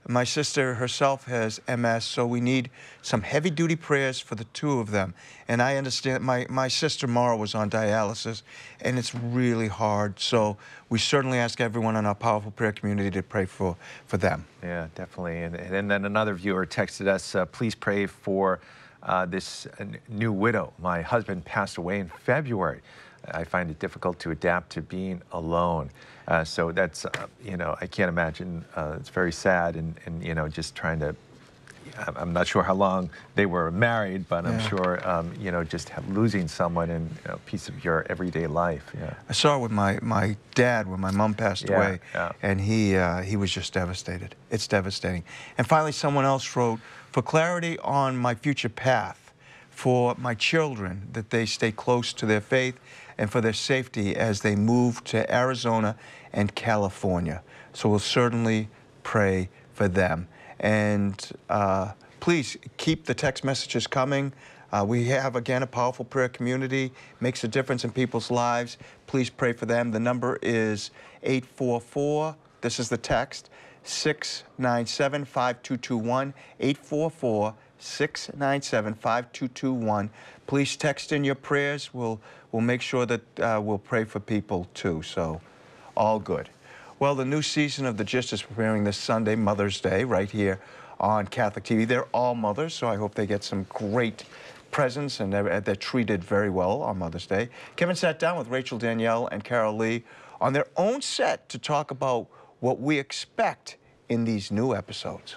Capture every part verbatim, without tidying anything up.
My sister herself has M S, so we need some heavy-duty prayers for the two of them. And I understand my, my sister Mara was on dialysis, and it's really hard. So we certainly ask everyone in our powerful prayer community to pray for, for them. Yeah, definitely. And, and then another viewer texted us, uh, please pray for uh, this uh, new widow. My husband passed away in February. I find it difficult to adapt to being alone. Uh, so that's, uh, you know, I can't imagine. Uh, it's very sad, and, and, you know, just trying to, I'm not sure how long they were married, but I'm yeah. sure, um, you know, just have, losing someone in you know, a piece of your everyday life. Yeah. I saw it with my, my dad when my mom passed yeah, away, yeah. and he, uh, he was just devastated. It's devastating. And finally, someone else wrote, for clarity on my future path, for my children, that they stay close to their faith, and for their safety as they move to Arizona and California. So we'll certainly pray for them. And uh, please keep the text messages coming. Uh, we have, again, a powerful prayer community, makes a difference in people's lives. Please pray for them. The number is eight four four, this is the text, six nine seven, five two two one, eight four four, six nine seven, five two two one. Please text in your prayers. We'll, we'll make sure that uh, we'll pray for people too, so all good. Well, the new season of The Gist is premiering this Sunday, Mother's Day, right here on Catholic T V. They're all mothers, so I hope they get some great presents and they're, they're treated very well on Mother's Day. Kevin sat down with Rachel Danielle and Carol Lee on their own set to talk about what we expect in these new episodes.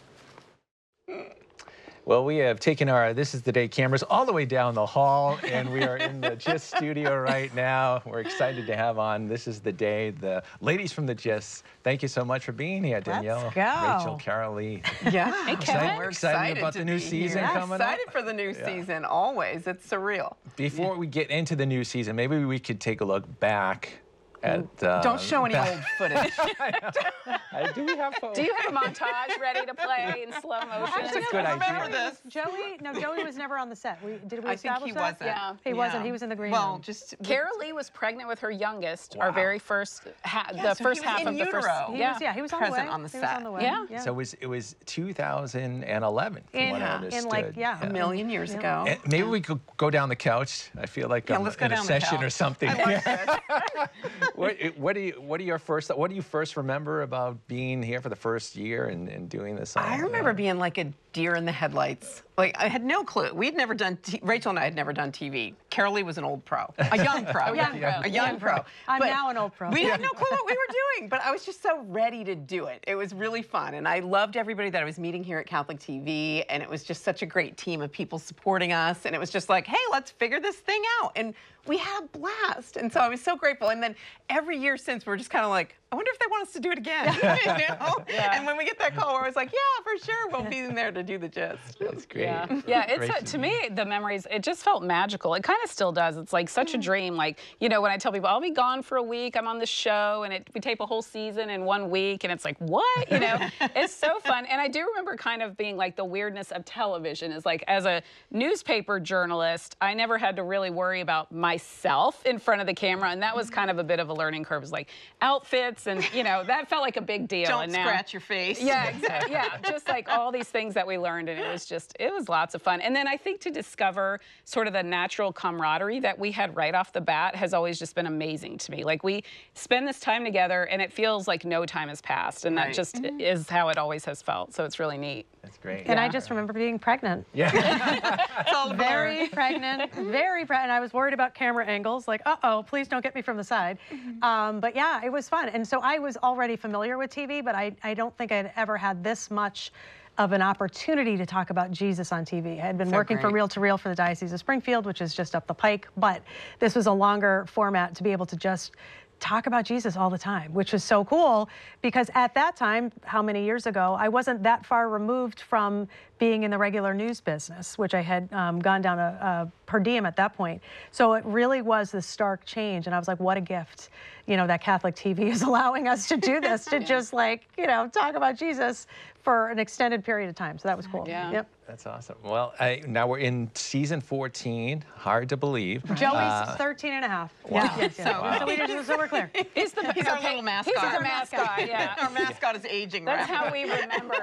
Well, we have taken our This Is the Day cameras all the way down the hall, and we are in the Gist studio right now. We're excited to have on This Is the Day the ladies from the Gist. Thank you so much for being here, Danielle, Let's go. Rachel, Carol Lee. Yeah, hey, Kevin. we're excited, excited about the new season here. coming yeah, excited up. for the new yeah. season. Always, it's surreal. Before yeah. we get into the new season, maybe we could take a look back. At, uh, Don't show any old footage. I do have Do you have a montage ready to play in slow motion? That's a good idea. Remember this? Joey, no, Joey was never on the set. We, did we I establish think he that? wasn't. Yeah. He yeah. wasn't. He was in the green well, room. just Carol Lee was pregnant with her youngest, Wow. our very first, ha Yeah, the so first he was half in of the first. utero. He yeah. was, yeah, he was on the way. Present on the He set. was on the way. Yeah. So it was, it was two thousand eleven, from In, what I uh, understood. in like, yeah. a million years Yeah. ago. And maybe we could go down the couch. I feel like Yeah, I'm let's go in a down the session couch. or something. I like this. what, what do you What are your first What do you first remember about being here for the first year and, and doing this? I all, remember uh, being like a deer in the headlights. Like, I had no clue. We'd never done, t Rachel and I had never done T V. Carol Lee was an old pro, a young pro. A young pro. A young pro. I'm But now an old pro. We had no clue what we were doing, but I was just so ready to do it. It was really fun, and I loved everybody that I was meeting here at Catholic T V, and it was just such a great team of people supporting us, and it was just like, hey, let's figure this thing out, and we had a blast, and so I was so grateful. And then every year since, we're just kind of like, I wonder if they want us to do it again, you know? Yeah. And when we get that call, where I was like, yeah, for sure, we'll be in there to do the Gist. That's great. Yeah, yeah. It's Great a, to me the memories. It just felt magical. It kind of still does. It's like such a dream. Like you know, when I tell people I'll be gone for a week, I'm on this show, and it, we tape a whole season in one week, and it's like what? You know, it's so fun. And I do remember kind of being like the weirdness of television is like as a newspaper journalist, I never had to really worry about myself in front of the camera, and that was kind of a bit of a learning curve. It was like outfits, and you know, that felt like a big deal. Don't and now, scratch your face. Yeah, exactly. Yeah, just like all these things that we learned, and it was just, it was lots of fun. And then I think to discover sort of the natural camaraderie that we had right off the bat has always just been amazing to me. Like we spend this time together, and it feels like no time has passed, and that Right. just is how it always has felt. So it's really neat. That's great. And Yeah. I just remember being pregnant. Yeah. It's all Very pregnant, very pregnant. I was worried about camera angles, like, uh-oh, please don't get me from the side. Um, but yeah, it was fun. And so I was already familiar with T V, but I, I don't think I'd ever had this much of an opportunity to talk about Jesus on T V. I had been So working for great. Reel to Reel for the Diocese of Springfield, which is just up the pike, but this was a longer format to be able to just talk about Jesus all the time, which was so cool because at that time, how many years ago, I wasn't that far removed from being in the regular news business, which I had um, gone down a, a per diem at that point. So it really was this stark change. And I was like, what a gift, you know, that Catholic T V is allowing us to do this, to just like, you know, talk about Jesus for an extended period of time. So that was cool. Yeah. Yep. That's awesome. Well, I, now we're in season fourteen. Hard to believe. Joey's Uh, thirteen and a half. Wow. Yes, yes, yes. So- So, so, we just, so we're clear. He's the He's our little mascot. He's our mascot. Yeah. Our mascot is aging That's rapidly. how we remember.